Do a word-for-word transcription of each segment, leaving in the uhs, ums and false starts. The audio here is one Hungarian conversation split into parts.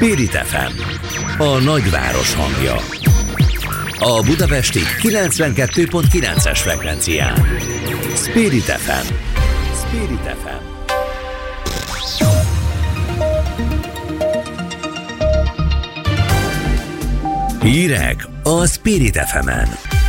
Spirit ef em, a nagyváros hangja. A budapesti kilencvenkettő pont kilences frekvencián. Spirit ef em. Spirit ef em. Hírek a Spirit ef emen.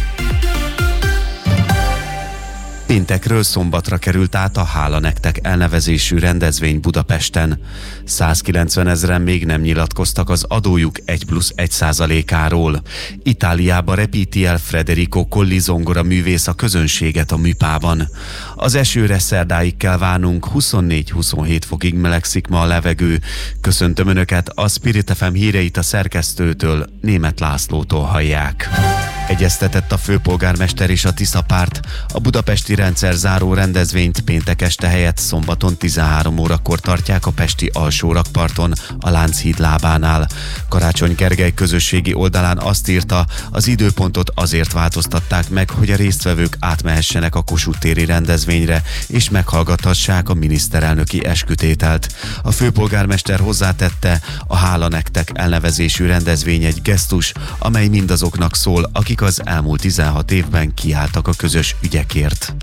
Péntekről szombatra került át a Hála nektek elnevezésű rendezvény Budapesten. százkilencven ezren még nem nyilatkoztak az adójuk egy plusz egy százalékáról. Itáliába repíti el Federico Colli zongora művész a közönséget a műpában. Az esőre szerdáig kell várnunk, huszonnégy-huszonhét fokig melegszik ma a levegő. Köszöntöm Önöket, a Spirit ef em híreit a szerkesztőtől, Németh Lászlótól hallják. Egyeztetett a főpolgármester és a Tisza párt. A budapesti rendszerzáró rendezvényt péntek este helyett szombaton tizenhárom órakor tartják a pesti alsórakparton, a Lánchíd lábánál. Karácsony Gergely közösségi oldalán azt írta, az időpontot azért változtatták meg, hogy a résztvevők átmehessenek a Kossuth téri rendezvényre, és meghallgathassák a miniszterelnöki eskütételt. A főpolgármester hozzátette, a Hála nektek elnevezésű rendezvény egy gesztus, amely mindazoknak szól, akik az elmúlt tizenhat évben kiálltak a közös ügyekért.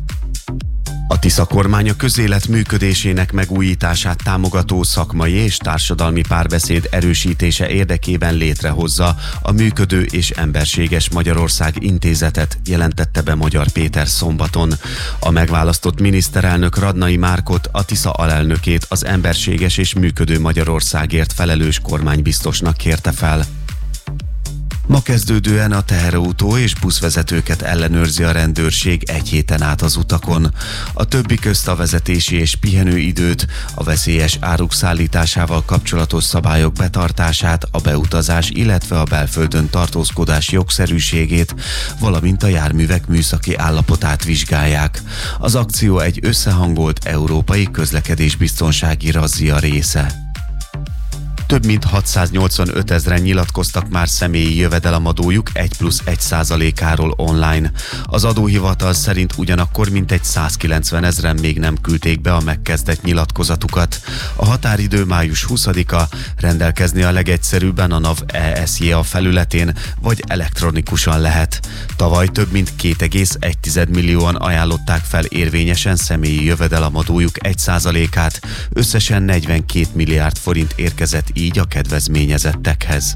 A Tisza kormány a közélet működésének megújítását támogató szakmai és társadalmi párbeszéd erősítése érdekében létrehozza a Működő és Emberséges Magyarország Intézetet, jelentette be Magyar Péter szombaton. A megválasztott miniszterelnök Radnai Márkot, a Tisza alelnökét az emberséges és működő Magyarországért felelős kormánybiztosnak kérte fel. Ma kezdődően a teherautó és buszvezetőket ellenőrzi a rendőrség egy héten át az utakon. A többi közt a vezetési és pihenőidőt, a veszélyes áruk szállításával kapcsolatos szabályok betartását, a beutazás, illetve a belföldön tartózkodás jogszerűségét, valamint a járművek műszaki állapotát vizsgálják. Az akció egy összehangolt európai közlekedésbiztonsági razzia része. Több mint hatszáznyolcvanöt ezren nyilatkoztak már személyi jövedelemadójuk egy plusz egy százalékáról online. Az adóhivatal szerint ugyanakkor mintegy százkilencven ezren még nem küldték be a megkezdett nyilatkozatukat. A határidő május huszadika, rendelkezni a legegyszerűbben a NAV E S J A felületén, vagy elektronikusan lehet. Tavaly több mint két egész egy millióan ajánlották fel érvényesen személyi jövedelemadójuk egy százalékát, összesen negyvenkét milliárd forint érkezett így a kedvezményezettekhez.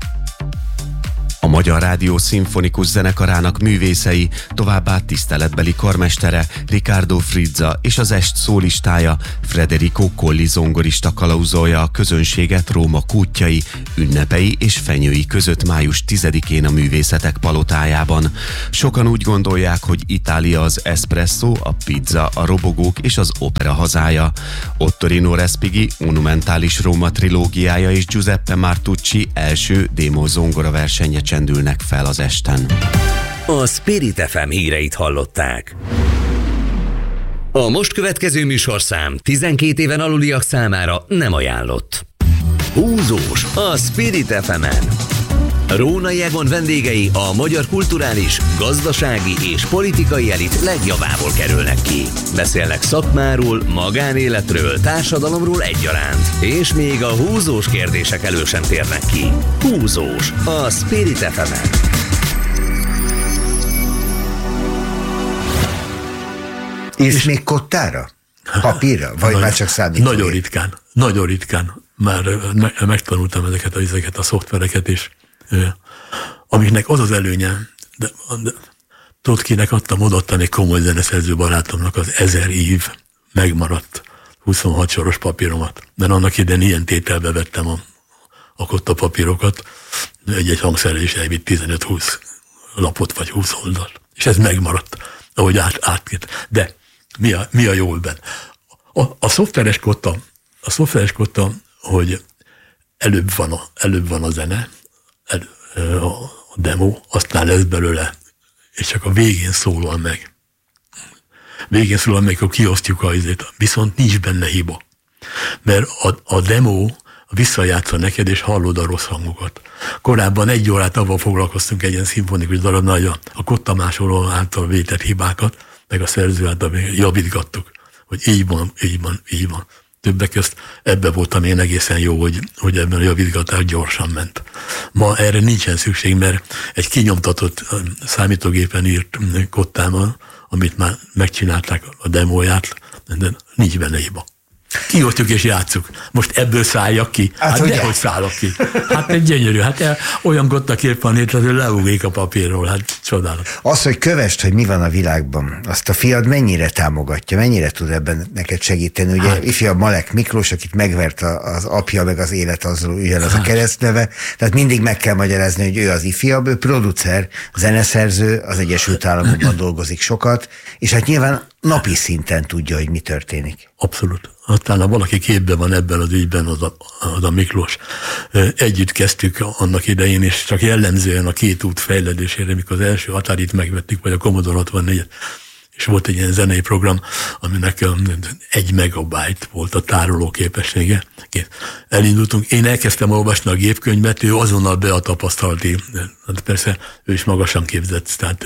A Magyar Rádió szimfonikus zenekarának művészei, továbbá tiszteletbeli karmestere Riccardo Frizza és az est szólistája Federico Colli zongorista kalauzolja a közönséget Róma kútjai, ünnepei és fenyői között május tizedikén a Művészetek Palotájában. Sokan úgy gondolják, hogy Itália az espresso, a pizza, a robogók és az opera hazája. Ottorino Respighi monumentális Róma trilógiája és Giuseppe Martucci első démo zongora versenye csendülnek fel az esten. A Spirit ef em híreit hallották. A most következő műsorszám tizenkét éven aluliak számára nem ajánlott. Húzós a Spirit ef emen. Rónai Egon vendégei a magyar kulturális, gazdasági és politikai elit legjavából kerülnek ki. Beszélnek szakmáról, magánéletről, társadalomról egyaránt, és még a húzós kérdések elől sem térnek ki. Húzós a Spirit ef emen. És még kottára? Papírra? Vagy Nagy, már csak számítógép? Nagyon ritkán, nagyon ritkán. Már me- megtanultam ezeket a, ezeket a szoftvereket, és amiknek az az előnye, de, de tudod, kinek adtam, odaadtam egy komoly zeneszerző barátomnak az ezer év megmaradt huszonhat soros papíromat. Mert annak idején ilyen tételbe vettem a, a kotta papírokat, egy-egy hangszerrel is elvitt tizenöt-húsz lapot vagy húsz oldalt. És ez megmaradt, ahogy át, átként. De mi a, mi a jó benne? A, a szoftveres kotta, a szoftveres kotta, hogy előbb van a, előbb van a zene, el, a demo, aztán lesz belőle, és csak a végén szólal meg. Végén szólal meg, akkor kiosztjuk a izét, viszont nincs benne hiba. Mert a, a demo visszajátsza neked, és hallod a rossz hangokat. Korábban egy órát avval foglalkoztunk egy ilyen szimfonikus darabnál, hogy a, a kottamásoló által vétett hibákat, meg a szerző által javítgattuk, hogy így van, így van, így van. többek közt ebbe voltam én egészen jó, hogy, hogy ebben a javítgatás gyorsan ment. Ma erre nincsen szükség, mert egy kinyomtatott számítógépen írt kottával, amit már megcsinálták a demóját, de nincs benne hiba. Kiosztjuk és játsszuk. Most ebből szálljak ki? Hát, hát dehogy szállok ki. Hát egy gyönyörű. Hát olyan gottakép van itt, hogy leugrik a papírról. Hát csodálat. Az, hogy kövesd, hogy mi van a világban, azt a fiad mennyire támogatja, mennyire tud ebben neked segíteni? Ugye hát. Ifjabb Malek Miklós, akit megvert az apja, meg az élet azzal ugyanaz hát. a keresztneve, tehát mindig meg kell magyarázni, hogy ő az ifjabb, ő producer, zeneszerző, az Egyesült Államokban dolgozik sokat, és hát nyilván napi szinten tudja, hogy mi történik. Abszolút. Aztán, ha valaki képben van ebben az ügyben, az a, az a Miklós. Együtt kezdtük annak idején, és csak jellemzően a két út fejlődésére, mikor az első Atarit megvettük, vagy a Commodore hatvannégyet, és volt egy ilyen zenei program, aminek egy megabyte volt a tároló képessége. Elindultunk, én elkezdtem olvasni a gépkönyvet, ő azonnal be a tapasztalati, hát persze ő is magasan képzett, tehát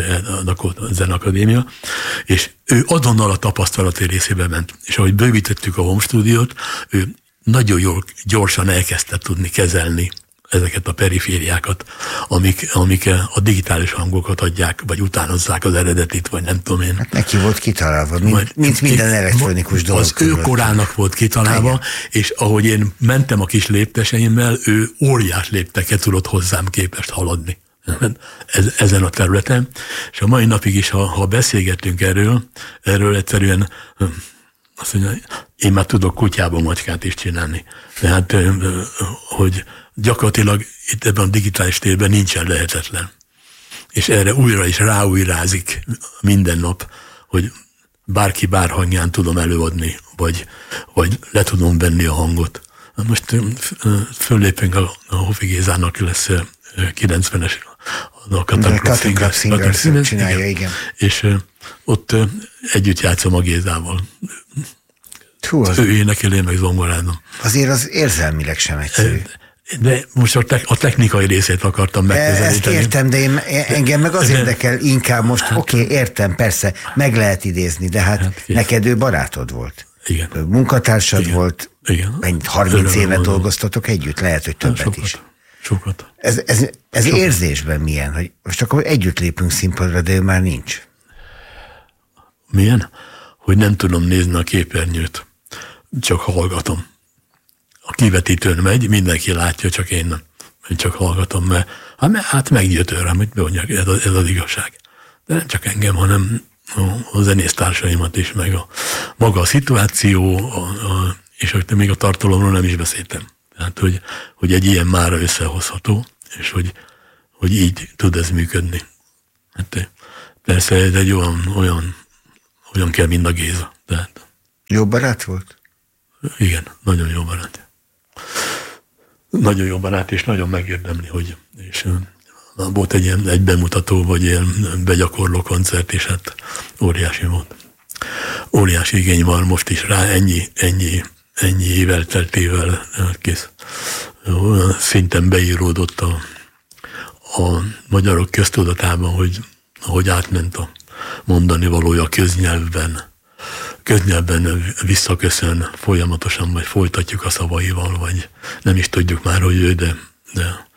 a Zenakadémia, és ő azonnal a tapasztalati részébe ment. És ahogy bővítettük a home stúdiót, ő nagyon jól, gyorsan elkezdte tudni kezelni ezeket a perifériákat, amik, amik a digitális hangokat adják, vagy utánozzák az eredetit, vagy nem tudom én. Hát neki volt kitalálva, mint, Majd, mint minden elektronikus dolog. Az ő korának volt kitalálva, igen. És ahogy én mentem a kis lépteseimmel, ő óriás lépteket tudott hozzám képest haladni ezen a területen. És a mai napig is, ha, ha beszélgetünk erről, erről egyszerűen azt mondja, én már tudok kutyába macskát is csinálni. Tehát, hogy gyakorlatilag itt ebben a digitális térben nincsen lehetetlen. És erre újra is ráújrázik minden nap, hogy bárki bár hangján tudom előadni, vagy, vagy le tudom venni a hangot. Most föllépünk a, a Hofi Gézának lesz kilencvenes a Cutting Club Singers csinálja, igen. igen. És ott együtt játszom a Gézával. Hú, az... Ő énekel, én meg zongorázom. Azért az érzelmileg sem egyszerű. De most a, te- a technikai részét akartam megközelíteni. Ezt értem, de én, engem meg az de, érdekel inkább most, hát, oké, okay, értem, persze, meg lehet idézni, de hát, hát neked ő barátod volt. Igen. Munkatársad igen. volt. Igen. harminc évet dolgoztatok együtt, lehet, hogy többet sokat, is. Sokat. Ez, ez, ez sokat. Érzésben milyen? Hogy most akkor együtt lépünk színpadra, de ő már nincs. Milyen? Hogy nem tudom nézni a képernyőt. Csak hallgatom. A kivetítőn megy, mindenki látja, csak én nem. Én csak hallgatom, mert hát meggyőt őrem, hogy mondják, ez, ez az igazság. De nem csak engem, hanem a, a zenésztársaimat is, meg a maga a szituáció, a, a, és hogy még a tartalomról nem is beszéltem. Tehát, hogy, hogy egy ilyen mára összehozható, és hogy, hogy így tud ez működni. Hát persze ez egy olyan, olyan, olyan kell, mint a Géza. Tehát. Jó barát volt? Igen, nagyon jó barát. Nagyon jó barát, és nagyon megérdemli, hogy és volt egy, ilyen, egy bemutató, vagy ilyen begyakorló koncert, és hát óriási volt. Óriási igény van most is rá, ennyi, ennyi, ennyi év elteltével kész. Szinten beíródott a, a magyarok köztudatában, hogy ahogy átment a mondani valója a köznyelvben, köznyelvben visszaköszön folyamatosan, vagy folytatjuk a szavaival, vagy nem is tudjuk már, hogy ő, de, de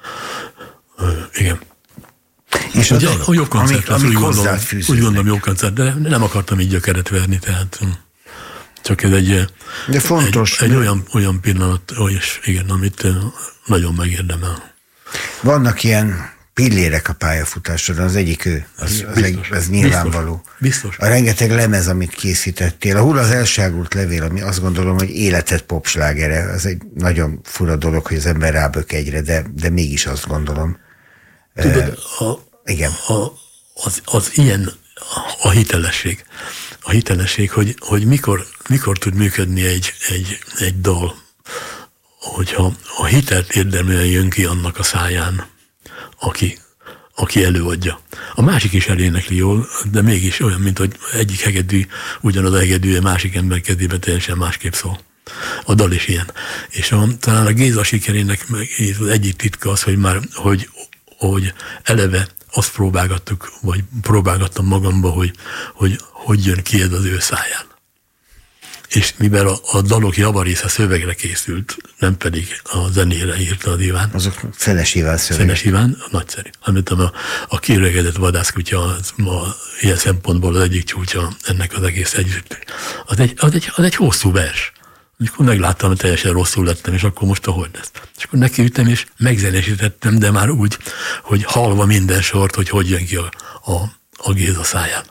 igen. És ugye, a jó koncert, amik, amik úgy, gondolom, úgy gondolom jó koncert, de nem akartam így gyökeret verni, tehát csak ez egy, de fontos, egy, egy olyan, olyan pillanat, és igen, amit nagyon megérdemel. Vannak ilyen pillérek a pályafutásodon, az egyik ő, az, az, egy, az nyilvánvaló. Biztos, biztos. A rengeteg lemez, amit készítettél, a Hull az elságult levél, ami azt gondolom, hogy életed popslágere, az egy nagyon fura dolog, hogy az ember rábök egyre, de, de mégis azt gondolom. Tudod, a, igen. A, az, az ilyen a hitelesség. A hitelesség, hogy, hogy mikor, mikor tud működni egy, egy, egy dal, hogyha a hitelt érdeműen jön ki annak a száján, aki, aki előadja. A másik is elénekli jól, de mégis olyan, mint hogy egyik hegedű, ugyanaz a hegedű, a másik ember kezébe teljesen másképp szól. A dal is ilyen. És a, talán a Géza sikerének az egyik titka az, hogy már, hogy, hogy eleve azt próbálgattuk, vagy próbálgattam magamba, hogy, hogy hogy jön ki ez az ő száján. és mivel a, a dalok javarésze szövegre készült, nem pedig a zenére írta a Iván. Azok Szenes Iván szöveg. Szenes Iván, nagyszerű. Amit a, a kiöregedett vadászkutya az ma ilyen szempontból az egyik csúcsa ennek az egész együtt. Az egy, az egy, az egy hosszú vers. Amikor megláttam, hogy teljesen rosszul lettem, és akkor most ahogy lesz. És akkor nekiüttem, és megzenésítettem, de már úgy, hogy hallva minden sort, hogy hogy jön ki a, a, a Géza száján.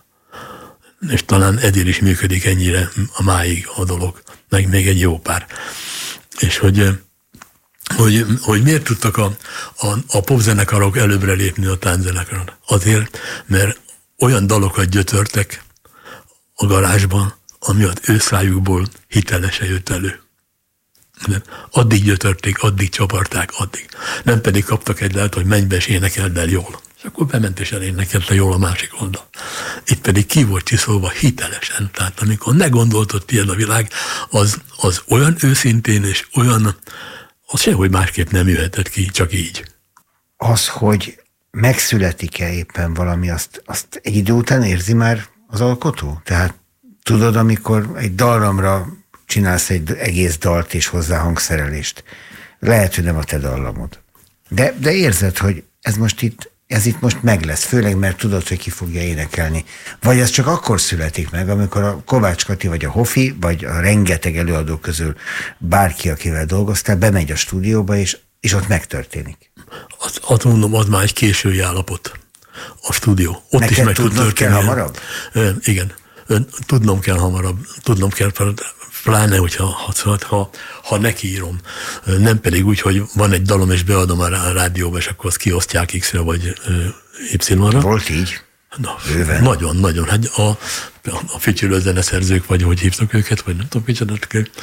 És talán ezért is működik ennyire a máig a dolog, meg még egy jó pár. És hogy, hogy, hogy miért tudtak a, a, a popzenekarok előbbre lépni a tánczenekaron? Azért, mert olyan dalokat gyötörtek a garázsban, ami az ő szájukból hitelesen jött elő. De addig gyötörték, addig csaparták, addig. Nem pedig kaptak egy lehet, hogy menj be és énekeld el jól. És akkor bement és elénekelte jól a másik oldal. Itt pedig ki volt csiszolva hitelesen. Tehát amikor ne gondoltad ilyen a világ, az, az olyan őszintén és olyan, az sehogy másképp nem jöhetett ki, csak így. Az, hogy megszületik-e éppen valami, azt, azt egy idő után érzi már az alkotó? Tehát tudod, amikor egy dallamra csinálsz egy egész dalt és hozzá hangszerelést. Lehet, hogy nem a te dallamod. De, de érzed, hogy ez most itt, ez itt most meg lesz, főleg mert tudod, hogy ki fogja énekelni. Vagy ez csak akkor születik meg, amikor a Kovács Kati, vagy a Hofi, vagy a rengeteg előadó közül bárki, akivel dolgoztál, bemegy a stúdióba, és, és ott megtörténik. Azt, azt mondom, az már egy késői állapot. A stúdió. Ott Neked is meg tud tudnod kell hamarabb? E, igen. Tudnom kell hamarabb, tudnom kell, pláne, hogyha ha, ha, ha nekiírom. Nem pedig úgy, hogy van egy dalom, és beadom a rádióba, és akkor azt kiosztják X-re, vagy Y-ra. Volt így? Na, nagyon, nagyon. Hát a, a ficsülő zeneszerzők, vagy hogy hívtak őket, vagy nem tudom, micsoda,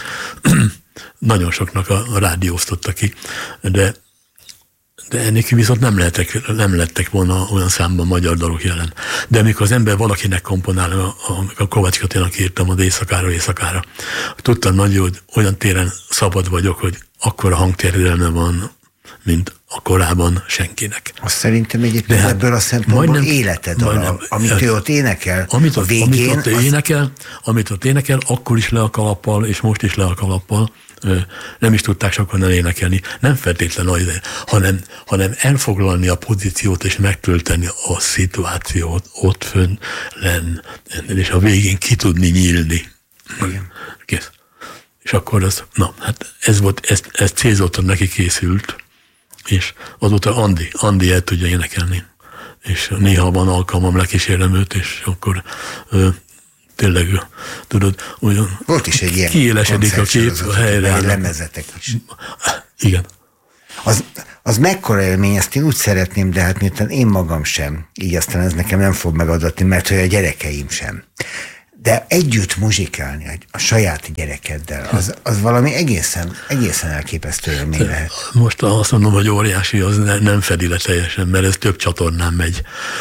nagyon soknak a, a rádióztotta ki, de de ennélkül viszont nem, lehetek, nem lettek volna olyan számban magyar dalok jelen. De amikor az ember valakinek komponál, a, a Kovács Katinak írtam az éjszakára, éjszakára, tudtam nagyon, hogy olyan téren szabad vagyok, hogy akkora hangterjedelme van, mint a korában senkinek. Azt szerintem egyébként hát ebből a szempontból majdnem, életed majdnem, amit ő ott énekel, amit a végén... Amit ott az... énekel, amit ott énekel, akkor is le a kalappal, és most is le a kalappal, nem is tudták sokan elénekelni, nem feltétlen azért, hanem, hanem elfoglalni a pozíciót és megtölteni a szituációt ott fönn lenn, és a végén ki tudni nyílni. Igen. Kész. És akkor az, na, hát ez volt, ez, ez célzottan neki készült, és azóta Andi, Andi el tudja énekelni. És néha van alkalmam, lekísérem őt, és akkor ö, tényleg, tudod, olyan volt is egy ilyen kiélesedik a kép, a helyre. Lemezetek is. Igen. Az, az mekkora élmény, ezt én úgy szeretném, de hát miután én magam sem, így aztán ez nekem nem fog megadatni, mert hogy a gyerekeim sem. De együtt muzsikálni a saját gyerekeddel, az, az valami egészen, egészen elképesztő élmény lehet. Most azt mondom, hogy óriási, az ne, nem fedi le teljesen, mert ez több csatornán megy.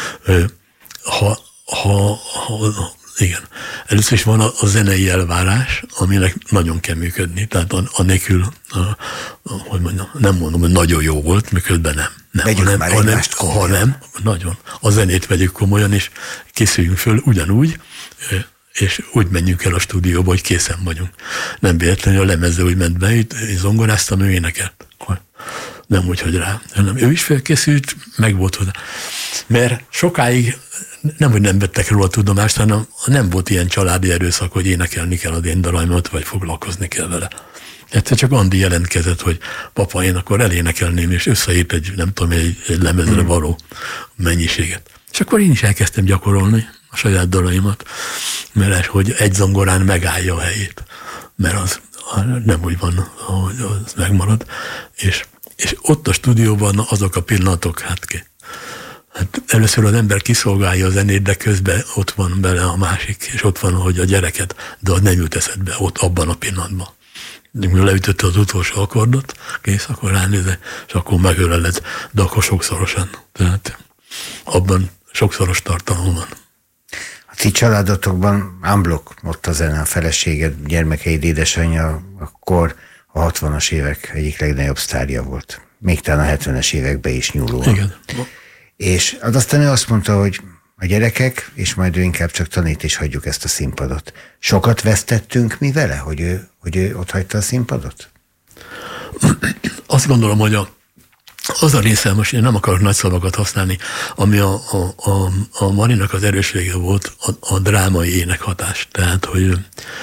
Ha, ha, ha igen. Először is van a, a zenei elvárás, aminek nagyon kell működni. Tehát a, a nélkül, a, a, hogy mondjam, nem mondom, hogy nagyon jó volt, miközben nem. nem vegyük hanem, már hanem, egymást komolyan. Hanem, nagyon. A zenét vegyük komolyan, és készüljünk föl ugyanúgy, és úgy menjünk el a stúdióba, hogy készen vagyunk. Nem véletlenül a lemezre úgy ment be, itt zongoráztam, ő énekelt. Nem úgy, hogy rá. Hanem ő is felkészült, meg volt hozzá. Mert sokáig nem, hogy nem vettek róla tudomást, hanem nem volt ilyen családi erőszak, hogy énekelni kell az én daraimat, vagy foglalkozni kell vele. Egyszer csak Andi jelentkezett, hogy papa, én akkor elénekelném, és összeírt egy, nem tudom, egy, egy lemezre való mennyiséget. És akkor én is elkezdtem gyakorolni a saját daraimat, mert hogy egy zongorán megállja a helyét, mert az nem úgy van, ahogy az megmarad. És, és ott a stúdióban azok a pillanatok, hát ki. Hát először az ember kiszolgálja a zenét, de közben ott van bele a másik, és ott van, hogy a gyereket, de az nem jut eszedbe ott abban a pillanatban. De leütötte az utolsó akkordot, kész, akkor ránézze, és akkor megöleled, de akkor sokszorosan. Tehát abban sokszoros tartalom van. A ti családotokban unblock ott a zene, a feleséged, gyermekeid, édesanyja, akkor a hatvanas évek egyik legnagyobb sztárja volt. Még talán a hetvenes években is nyúlóan. Igen. És aztán ő azt mondta, hogy a gyerekek, és majd ő inkább csak tanít, és hagyjuk ezt a színpadot. Sokat vesztettünk mi vele, hogy ő, hogy ő ott hagyta a színpadot? Azt gondolom, hogy a, az a része, most én nem akarok nagy szavakat használni, ami a, a, a, a Marinak az erőssége volt, a, a drámai énekhatás. Tehát, hogy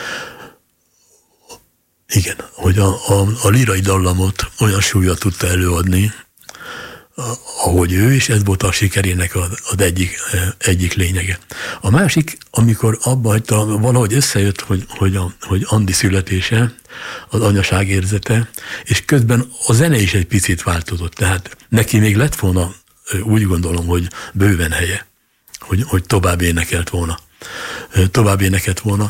igen, hogy a, a, a lírai dallamot olyan súlyat tudta előadni, ahogy ő, és ez volt a sikerének az, az egyik, egyik lényege. A másik, amikor abba hagyta, valahogy összejött, hogy, hogy, a, hogy Andi születése, az anyaság érzete, és közben a zene is egy picit változott. Tehát neki még lett volna, úgy gondolom, hogy bőven helye, hogy, hogy tovább énekelt volna. Tovább énekelt volna.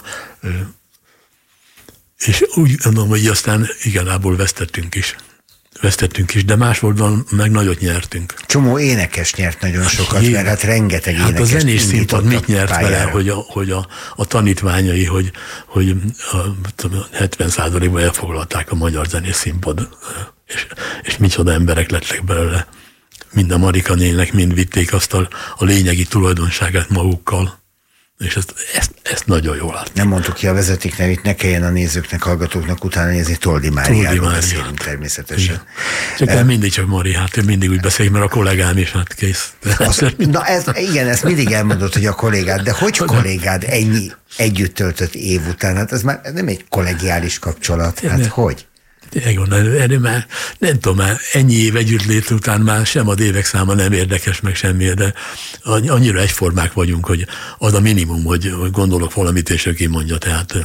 És úgy gondolom, hogy aztán igazából vesztettünk is. Vesztettünk is, de másodban meg nagyot nyertünk. Csomó énekes nyert nagyon sokat, Jé, mert hát rengeteg hát énekes a zenés színpad mit nyert pályára vele, hogy a, hogy a, a tanítványai, hogy, hogy a, a hetven százalékban elfoglalták a magyar zenés színpad, és, és micsoda emberek lettek belőle. Mind a Marika nének, mind vitték azt a, a lényegi tulajdonságát magukkal. És ezt, ezt, ezt nagyon jól látni. Nem mondtuk ki a vezeték nevét, ne kelljen a nézőknek, hallgatóknak utána nézni, Toldi Máriáról beszélünk természetesen. Igen. Csak nem mindig csak Mari, hát ő mindig úgy beszél, mert a kollégám is, hát kész. Azt, na ez, igen, ezt mindig elmondod, hogy a kollégád, de hogy kollégád ennyi együtt töltött év után? Hát ez már nem egy kollegiális kapcsolat, hát nem. Hogy? Erre már nem tudom, már ennyi év együttlét után már sem az évek száma nem érdekes, meg semmi, de annyira egyformák vagyunk, hogy az a minimum, hogy, hogy gondolok valamit, és ő kimondja, tehát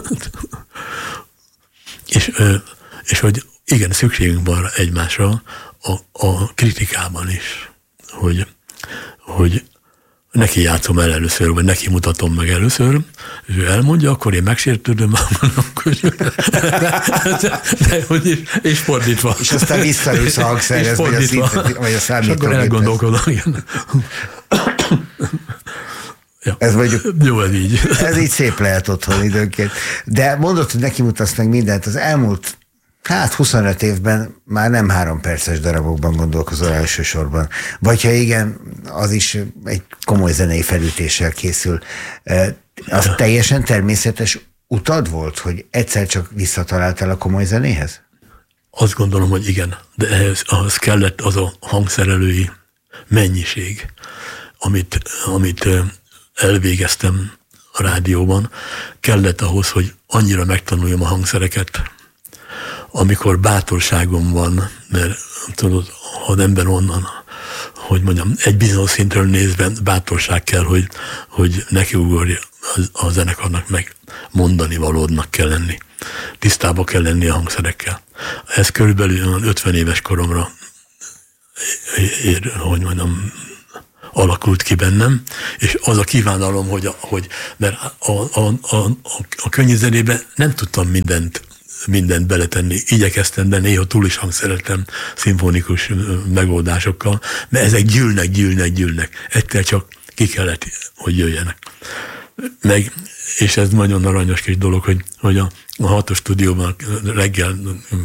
és, és hogy igen, szükségünk van egymásra a, a kritikában is, hogy, hogy neki játszom el először, vagy neki mutatom meg először, és ő elmondja, akkor én megsértődöm, akkor de, hogy is, és fordítva. És aztán visszaülsz a hangszerhez, vagy a, szinteti, vagy a számítógéphez. És akkor elgondolkodom, igen. Ja. Ez mondjuk, jó, ez így. Ez így szép lehet otthon időnként. De mondod, hogy neki mutatsz meg mindent. Az elmúlt hát huszonöt évben már nem három perces darabokban gondolkozol elsősorban. Vagy ha igen, az is egy komoly zenei felütéssel készül. Az ja. teljesen természetes utad volt, hogy egyszer csak visszataláltál a komoly zenéhez? Azt gondolom, hogy igen, de ehhez ahhoz kellett az a hangszerelői mennyiség, amit, amit elvégeztem a rádióban, kellett ahhoz, hogy annyira megtanuljam a hangszereket, amikor bátorságom van, mert tudod, ha az ember onnan, hogy mondjam, egy bizonyos szintről nézve bátorság kell, hogy, hogy nekiugorja a zenekarnak, meg mondani valódnak kell lenni. Tisztába kell lenni a hangszerekkel. Ez körülbelül ötven éves koromra ér, hogy mondjam, alakult ki bennem, és az a kívánalom, hogy, a, hogy mert a, a, a, a, a könnyű zenében nem tudtam mindent mindent beletenni. Igyekeztem, de néha túl is hangszereltem szimfonikus megoldásokkal, mert ezek gyűlnek, gyűlnek, gyűlnek. Egyszer csak ki kellett, hogy jöjjenek. Meg, és ez nagyon aranyos kis dolog, hogy, hogy a, a hatos stúdióban reggel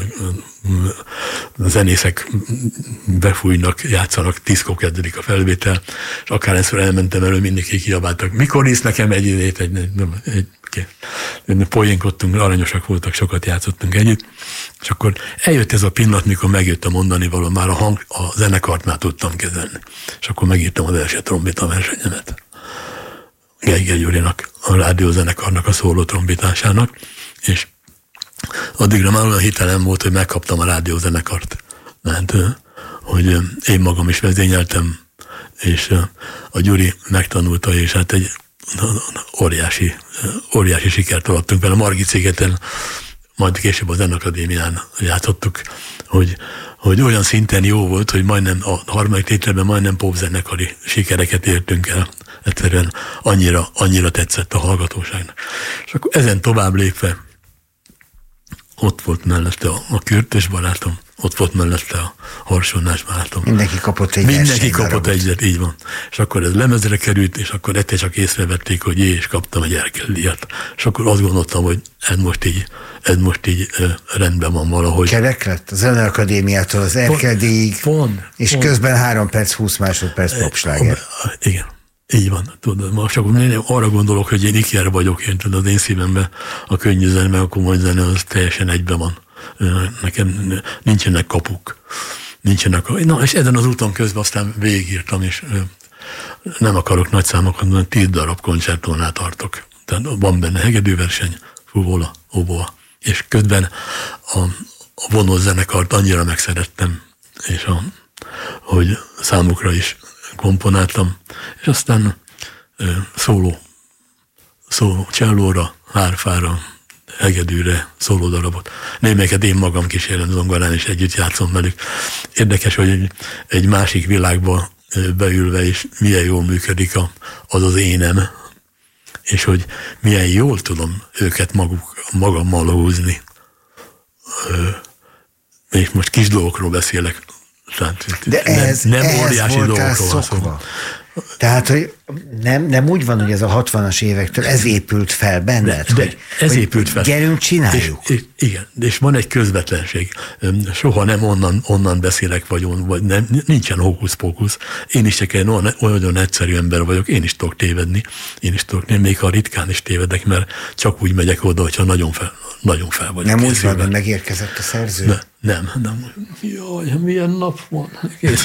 zenészek befújnak, játszanak, tízkor kezdődik a felvétel, és akár egyszer elmentem elő, mindig kiabáltak, mikor hisz nekem egy idét, egy, egy, egy poénkodtunk, aranyosak voltak, sokat játszottunk együtt, és akkor eljött ez a pillanat, mikor megjött a mondani való, már a, hang, a zenekart már tudtam kezelni. És akkor megírtam az első trombita versenyemet. Geiger Gyurinak, a rádiózenekarnak a szóló trombitásának, és addigra már olyan hitelem volt, hogy megkaptam a rádiózenekart. Mert hogy én magam is vezényeltem, és a Gyuri megtanulta, és hát egy óriási, óriási sikert alattunk vele. Margit szigeten, majd később a Zenakadémián játszottuk, hogy, hogy olyan szinten jó volt, hogy majdnem a harmadik tételben majdnem popzenekari sikereket értünk el. Egyszerűen annyira, annyira tetszett a hallgatóságnak. És akkor ezen tovább lépve ott volt mellette a, a Kürtös barátom, ott volt mellette a Harsonnás barátom. Mindenki kapott egy Mindenki kapott egyet, így van. És akkor ez lemezre került, és akkor egyszer csak észrevették, hogy jé, és kaptam egy Erkel-díjat. És akkor azt gondoltam, hogy ez most így, ez most így rendben van valahogy. Kerek lett a Zeneakadémiától az Erkel-díjig, és pont. közben három perc, húsz másodperc popsláger. Igen. Így van, tudod, most csak én arra gondolok, hogy én iker vagyok, én tudod, az én szívemben a könnyű zene, a komoly zene az teljesen egyben van. Nekem nincsenek kapuk. Nincsenek. Na, és ezen az úton közben aztán végigírtam, és nem akarok nagy számokat mondani, tíz darab koncertónál tartok. Tehát van benne hegedűverseny, fuvola, oboa. És közben a, a vonós zenekart annyira megszerettem, és a, hogy számukra is komponáltam, és aztán szóló, szóló csellóra, hárfára, hegedűre, szólódarabot. Némelyeket én magam kísérem zongorán, és együtt játszom velük. Érdekes, hogy egy, egy másik világba beülve is milyen jól működik a, az az énem, és hogy milyen jól tudom őket maguk, magammal húzni. És most kis dolgokról beszélek. Tehát de ez, nem, nem ez óriási dolgokról szokva. Tehát, hogy nem, nem úgy van, hogy ez a hatvanas évektől ez épült fel benned? De, de hogy, ez hogy épült fel. Gyerünk, csináljuk. És, és, igen, és van egy közvetlenség. Soha nem onnan, onnan beszélek, vagy, on, vagy nem, nincsen hókusz-pókusz. Én is csak egy olyan, olyan egyszerű ember vagyok, én is tudok tévedni. Én is tudok, nem, még ha ritkán is tévedek, mert csak úgy megyek oda, hogyha nagyon fel, nagyon fel vagyok. Nem úgy van, hogy megérkezett a szerző? De, nem, nem. Jaj, milyen nap van.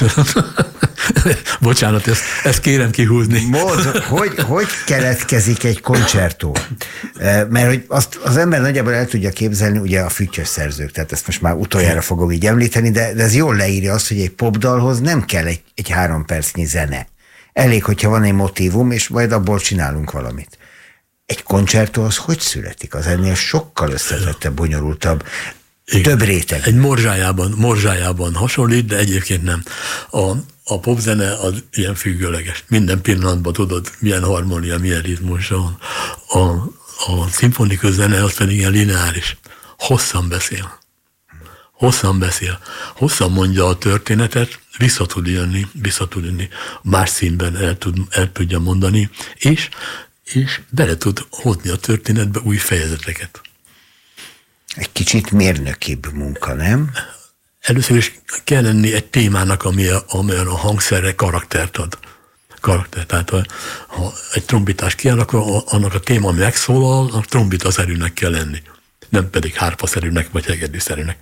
Bocsánat, ezt, ezt kérem kihúzni. Mód, hogy, hogy keletkezik egy koncertó? Mert hogy azt az ember nagyjából el tudja képzelni, ugye a füttyös szerzők, tehát ezt most már utoljára fogom így említeni, de, de ez jól leírja azt, hogy egy popdalhoz nem kell egy, egy három percnyi zene. Elég, hogyha van egy motívum, és majd abból csinálunk valamit. Egy koncertó az hogy születik? Az ennél sokkal összetettebb, bonyolultabb, igen. Több réteg. Egy morzsájában, morzsájában hasonlít, de egyébként nem. A, a popzene az ilyen függőleges. Minden pillanatban tudod, milyen harmónia, milyen ritmus van. A, a szimfonikus zene az pedig ilyen lineáris. Hosszan beszél. Hosszan beszél. Hosszan mondja a történetet, vissza tud jönni, vissza tud jönni. Más színben el, tud, el tudja mondani, és, és bele tud hozni a történetbe új fejezeteket. Egy kicsit mérnökibb munka, nem? Először is kell lenni egy témának, ami a, ami a hangszerre karaktert ad. Karakter. Tehát ha, ha egy trombitás kiáll, akkor annak a téma megszólal, a trombitaszerűnek kell lenni. Nem pedig hárfaszerűnek vagy hegedűszerűnek.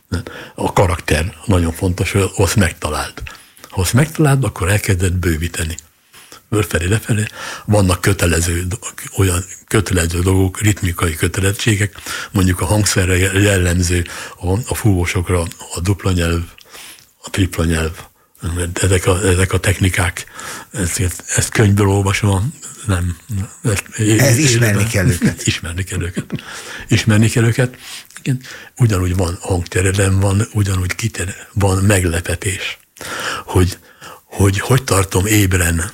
A karakter nagyon fontos, hogy azt megtaláld. Ha azt megtaláld, akkor elkezded bővíteni. Fölfelé, lefelé, vannak kötelező, olyan kötelező dolgok, ritmikai kötelezettségek, mondjuk a hangszerre jellemző, a, a fúvósokra a dupla nyelv, a tripla nyelv, ezek a, ezek a technikák, ezt, ezt könyvből olvasva, nem. Ezt, Ez ismerni kell őket. Ismerni kell őket. Ismerni kell őket. Igen, ugyanúgy van hangterelem, van, ugyanúgy kitere, van meglepetés, hogy, hogy hogy tartom ébren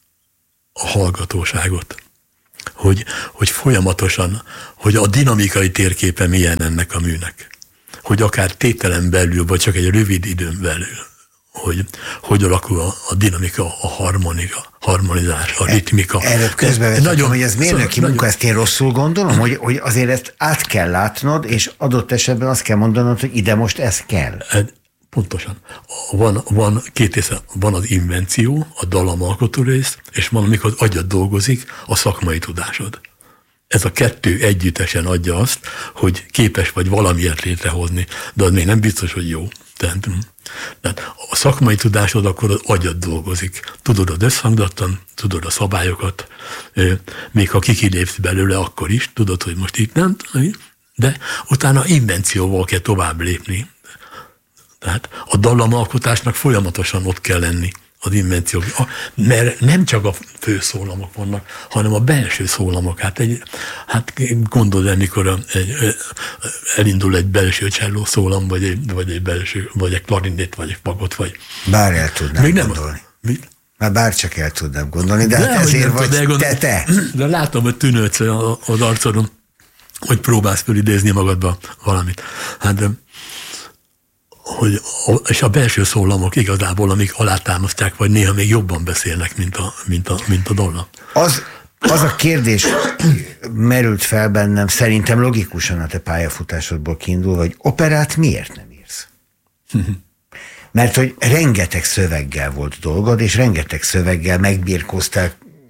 a hallgatóságot, hogy, hogy folyamatosan, hogy a dinamikai térképe milyen ennek a műnek, hogy akár tételen belül, vagy csak egy rövid időn belül, hogy hogy alakul a, a dinamika, a harmonika, harmonizás, a ritmika. Erről közbevetettem, hogy ez mérnöki szóval, munka, ezt én rosszul gondolom, hogy, hogy azért ezt át kell látnod, és adott esetben azt kell mondanod, hogy ide most ez kell. Pontosan. Van, van két része, van az invenció, a dalamalkotó rész, és van, amikor az agyad dolgozik, a szakmai tudásod. Ez a kettő együttesen adja azt, hogy képes vagy valamiért létrehozni, de az még nem biztos, hogy jó. Tehát, tehát a szakmai tudásod, akkor az agyad dolgozik. Tudod az összhangdatlan, tudod a szabályokat, még ha kikilépsz belőle, akkor is tudod, hogy most itt nem, de utána invencióval kell tovább lépni. Tehát a dallamalkotásnak folyamatosan ott kell lenni az invenciók, mert nem csak a főszólamok vannak, hanem a belső szólamok. Hát, egy, hát gondold el, mikor a, egy, elindul egy belső cselló szólam, vagy egy, vagy egy belső, vagy egy klarinét, vagy egy fagot, vagy... Bár el tudnám még gondolni. Nem, Már bár csak el tudnám gondolni, de, de hát ezért vagy te, te. De látom, hogy tűnődsz az arcodon, hogy próbálsz fölidézni magadba valamit. Hát de hogy a, és a belső szólamok igazából, amik alátámasztják, vagy néha még jobban beszélnek, mint a, mint a, mint a dallam. Az, az a kérdés merült fel bennem, szerintem logikusan a te pályafutásodból kiindul, hogy operát miért nem írsz? Mert hogy rengeteg szöveggel volt dolgod, és rengeteg szöveggel megbirkóztál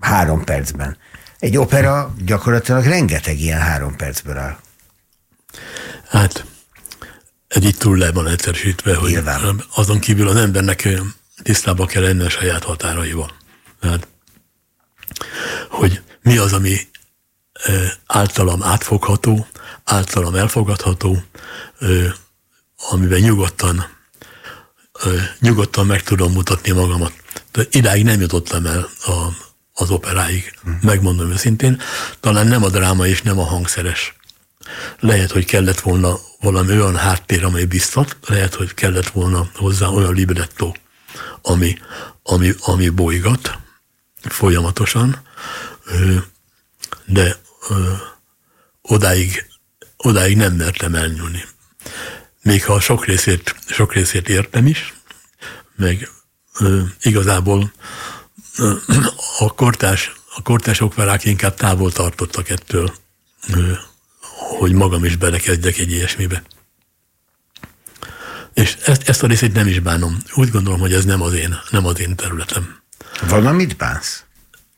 három percben. Egy opera gyakorlatilag rengeteg ilyen három percből áll. Hát, ez itt túl le van egyszerűsítve, hogy Nyilván. azon kívül az embernek tisztában kell lenni a saját határaival. Tehát, hogy mi az, ami általam átfogható, általam elfogadható, amiben nyugodtan, nyugodtan meg tudom mutatni magamat. De idáig nem jutottam el a, az operáig, hmm. megmondom őszintén. Talán nem a dráma és nem a hangszeres. Lehet, hogy kellett volna valami olyan háttér, amely biztat, lehet, hogy kellett volna hozzá olyan libretto, ami, ami, ami bolygat folyamatosan, de odáig, odáig nem mertem elnyúlni. Még ha sok részét, sok részét értem is, meg ö, igazából ö, a kortárs, a kortárs operák inkább távol tartottak ettől, ö, hogy magam is belekezdjek egy ilyesmibe. És ezt, ezt a részét nem is bánom. Úgy gondolom, hogy ez nem az én, nem az én területem. Valamit bánsz?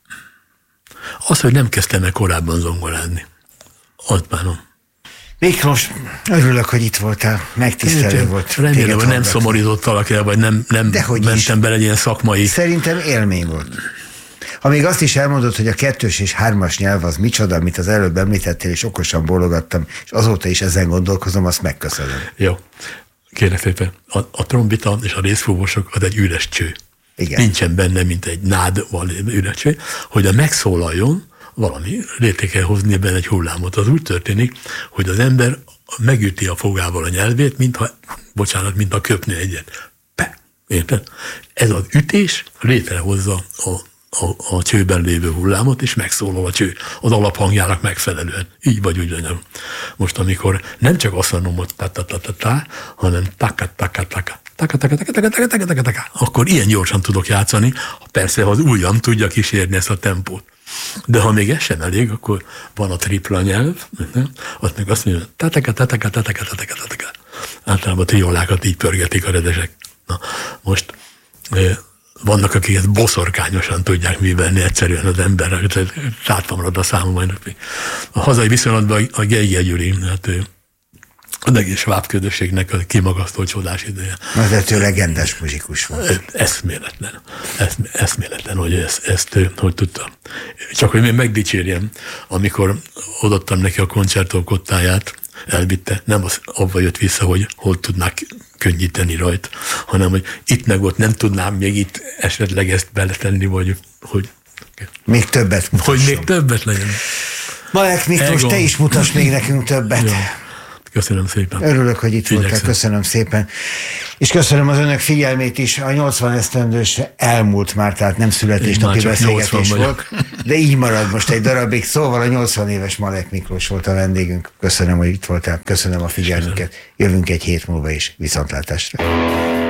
Az, hogy nem kezdtem el korábban zongorázni. Azt bánom. Miklós, örülök, hogy itt voltál. Megtisztelő volt. Remélem, hogy nem szomorítottalak el, vagy nem, nem mentem is. bele egy ilyen szakmai... Szerintem élmény volt. Ha még azt is elmondod, hogy a kettős és hármas nyelv az micsoda, amit az előbb említettél, és okosan bólogattam, és azóta is ezen gondolkozom, azt megköszönöm. Jó. Kérlek szépen, a, a trombita és a részfúvósok az egy üres cső. Igen. Nincsen benne, mint egy nád, vagy üres cső. Hogy a megszólaljon, valami létre kell hozni benne egy hullámot. Az úgy történik, hogy az ember megüti a fogával a nyelvét, mintha, bocsánat, mintha köpni egyet. Pe, érted? Ez az ütés létrehozza a, a, a csőben lévő hullámot, és megszólal a cső az alaphangjának megfelelően. Így vagy úgy mondjam. Most amikor nem csak azt mondom, hogy ta-ta-ta-ta-ta, hanem taka-taka-taka, taka-taka-taka-taka-taka-taka, akkor ilyen gyorsan tudok játszani, persze, ha az ujjam tudja kísérni ezt a tempót. De ha még ez sem elég, akkor van a tripla nyelv, azt meg azt mondja, tataka, tataka, tataka, tataka, tataka. Általában a triollákat így pörgetik a redesek. Na, most vannak, akik ezt boszorkányosan tudják művelni egyszerűen az emberre, tátva marad a számom. A hazai viszonylatban a Geiger Gyuri, hát az egész sváb közösségnek a kimagasztó csodás ideje. Vezető legendás muzsikus volt. Eszméletlen. Eszm, eszméletlen, hogy ezt, ezt hogy tudta. Csak hogy még megdicsérjem, amikor odaadtam neki a koncertó kottáját, elvitte, nem az abba jött vissza, hogy hol tudnák könnyíteni rajta, hanem, hogy itt meg ott nem tudnám még itt esetleg ezt beletenni, vagy hogy... Még többet mutasson. Hogy még többet legyen. Malek Miklós, te is mutass még nekünk többet. Ja. Köszönöm szépen. Örülök, hogy itt voltál, köszönöm szépen. És köszönöm az önök figyelmét is. A nyolcvan esztendős elmúlt már, tehát nem születésnapi beszélgetés volt, de így marad most egy darabig. Szóval a nyolcvan éves Malek Miklós volt a vendégünk. Köszönöm, hogy itt voltál, köszönöm a figyelmüket. Jövünk egy hét múlva is. Viszontlátásra.